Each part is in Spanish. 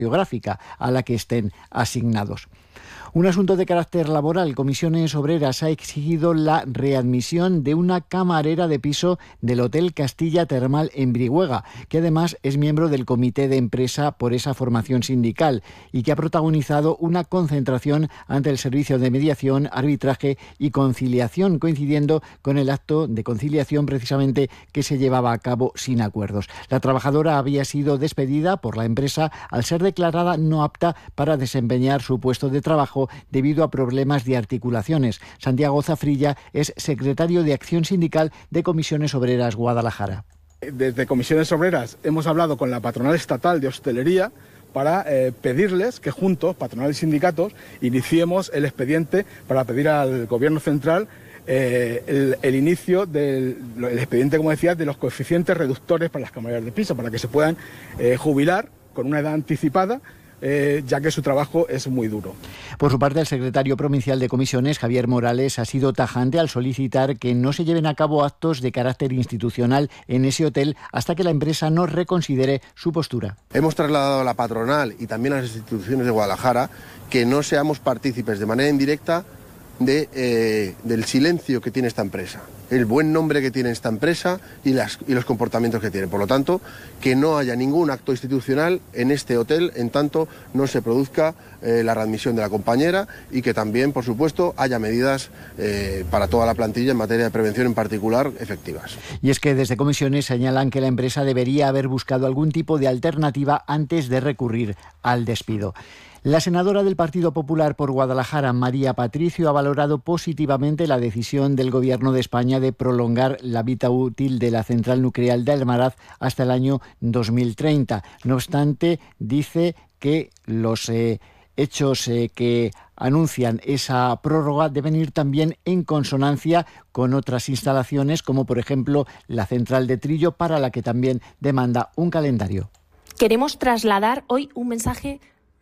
geográfica a la que estén asignados. Un asunto de carácter laboral. Comisiones Obreras ha exigido la readmisión de una camarera de piso del Hotel Castilla Termal en Brihuega, que además es miembro del comité de empresa por esa formación sindical y que ha protagonizado una concentración ante el Servicio de Mediación, Arbitraje y Conciliación, coincidiendo con el acto de conciliación precisamente que se llevaba a cabo sin acuerdos. La trabajadora había sido despedida por la empresa al ser declarada no apta para desempeñar su puesto de trabajo debido a problemas de articulaciones. Santiago Zafrilla es secretario de Acción Sindical de Comisiones Obreras Guadalajara. Desde Comisiones Obreras hemos hablado con la patronal estatal de hostelería para pedirles que juntos, patronal y sindicatos, iniciemos el expediente para pedir al Gobierno central el inicio del expediente, como decía, de los coeficientes reductores para las camareras de piso, para que se puedan jubilar con una edad anticipada, ya que su trabajo es muy duro. Por su parte, el secretario provincial de Comisiones, Javier Morales, ha sido tajante al solicitar que no se lleven a cabo actos de carácter institucional en ese hotel hasta que la empresa no reconsidere su postura. Hemos trasladado a la patronal y también a las instituciones de Guadalajara que no seamos partícipes de manera indirecta del silencio que tiene esta empresa, el buen nombre que tiene esta empresa y los comportamientos que tiene. Por lo tanto, que no haya ningún acto institucional en este hotel en tanto no se produzca la readmisión de la compañera y que también, por supuesto, haya medidas para toda la plantilla en materia de prevención en particular efectivas. Y es que desde Comisiones señalan que la empresa debería haber buscado algún tipo de alternativa antes de recurrir al despido. La senadora del Partido Popular por Guadalajara, María Patricio, ha valorado positivamente la decisión del Gobierno de España de prolongar la vida útil de la central nuclear de Almaraz hasta el año 2030. No obstante, dice que los hechos que anuncian esa prórroga deben ir también en consonancia con otras instalaciones, como por ejemplo la central de Trillo, para la que también demanda un calendario. Queremos trasladar hoy un mensaje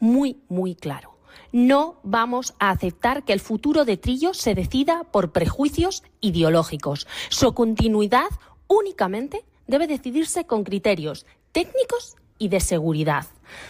muy claro. No vamos a aceptar que el futuro de Trillo se decida por prejuicios ideológicos. Su continuidad únicamente debe decidirse con criterios técnicos y de seguridad.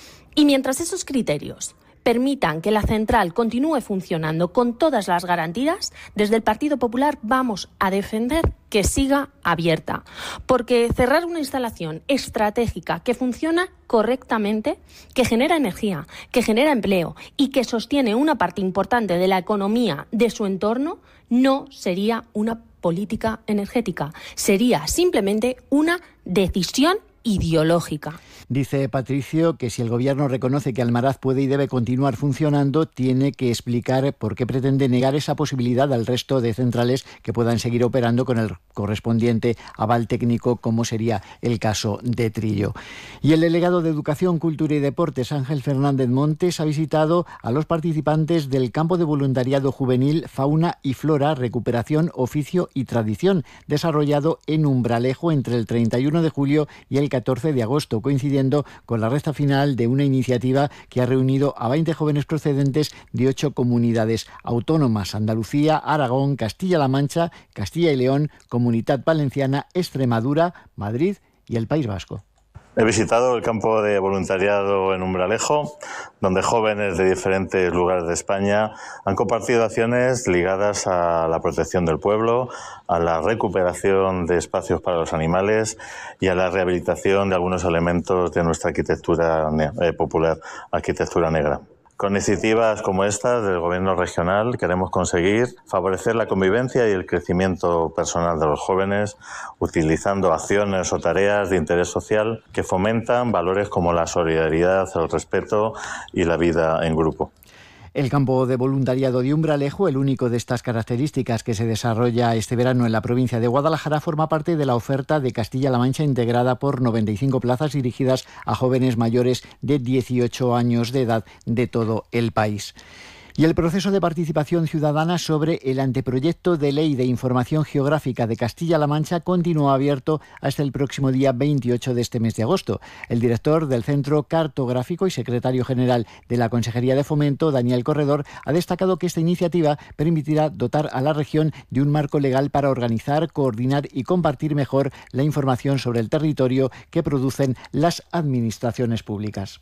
Y mientras esos criterios permitan que la central continúe funcionando con todas las garantías, desde el Partido Popular vamos a defender que siga abierta, porque cerrar una instalación estratégica que funciona correctamente, que genera energía, que genera empleo y que sostiene una parte importante de la economía de su entorno, no sería una política energética, sería simplemente una decisión ideológica. Dice Patricio que si el Gobierno reconoce que Almaraz puede y debe continuar funcionando, tiene que explicar por qué pretende negar esa posibilidad al resto de centrales que puedan seguir operando con el correspondiente aval técnico, como sería el caso de Trillo. Y el delegado de Educación, Cultura y Deportes, Ángel Fernández Montes, ha visitado a los participantes del campo de voluntariado juvenil Fauna y Flora, Recuperación, Oficio y Tradición, desarrollado en Umbralejo entre el 31 de julio y el 14 de agosto, coincidiendo con la recta final de una iniciativa que ha reunido a 20 jóvenes procedentes de 8 comunidades autónomas: Andalucía, Aragón, Castilla-La Mancha, Castilla y León, Comunidad Valenciana, Extremadura, Madrid y el País Vasco. He visitado el campo de voluntariado en Umbralejo, donde jóvenes de diferentes lugares de España han compartido acciones ligadas a la protección del pueblo, a la recuperación de espacios para los animales y a la rehabilitación de algunos elementos de nuestra arquitectura popular, arquitectura negra. Con iniciativas como esta del Gobierno regional queremos conseguir favorecer la convivencia y el crecimiento personal de los jóvenes, utilizando acciones o tareas de interés social que fomentan valores como la solidaridad, el respeto y la vida en grupo. El campo de voluntariado de Umbralejo, el único de estas características que se desarrolla este verano en la provincia de Guadalajara, forma parte de la oferta de Castilla-La Mancha, integrada por 95 plazas dirigidas a jóvenes mayores de 18 años de edad de todo el país. Y el proceso de participación ciudadana sobre el anteproyecto de ley de información geográfica de Castilla-La Mancha continúa abierto hasta el próximo día 28 de este mes de agosto. El director del Centro Cartográfico y secretario general de la Consejería de Fomento, Daniel Corredor, ha destacado que esta iniciativa permitirá dotar a la región de un marco legal para organizar, coordinar y compartir mejor la información sobre el territorio que producen las administraciones públicas.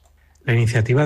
La iniciativa